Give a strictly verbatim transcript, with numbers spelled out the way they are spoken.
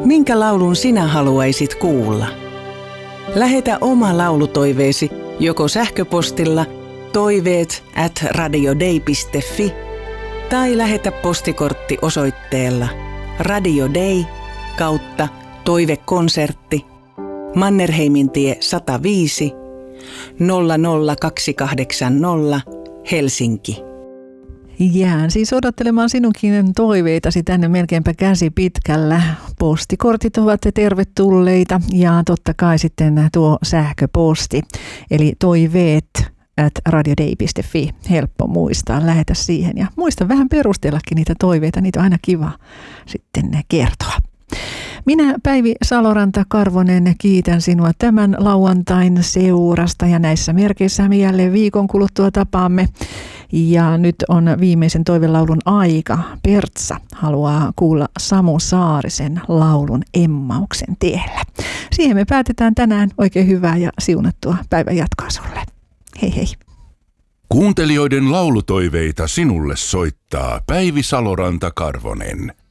Minkä laulun sinä haluaisit kuulla? Lähetä oma laulutoiveesi joko sähköpostilla toiveet at radiodei piste fi tai lähetä postikortti osoitteella Radio Dei kautta toivekonsertti Mannerheimintie sata viisi nolla nolla kaksi kahdeksan nolla Helsinki. Jään siis odottelemaan sinunkin toiveitasi tänne melkeinpä käsi pitkällä. Postikortit ovat tervetulleita ja totta kai sitten tuo sähköposti, eli toiveet at radiodei piste fi. Helppo muistaa, lähetä siihen ja muista vähän perustellakin niitä toiveita, niitä on aina kiva sitten kertoa. Minä Päivi Saloranta-Karvonen kiitän sinua tämän lauantain seurasta ja näissä merkeissä me jälleen viikon kuluttua tapaamme. Ja nyt on viimeisen toivelaulun aika. Pertsa haluaa kuulla Samu Saarisen laulun Emmauksen tiellä. Siihen me päätetään tänään. Oikein hyvää ja siunattua päivän jatkoa sulle. Hei hei. Kuuntelijoiden laulutoiveita sinulle soittaa Päivi Saloranta-Karvonen.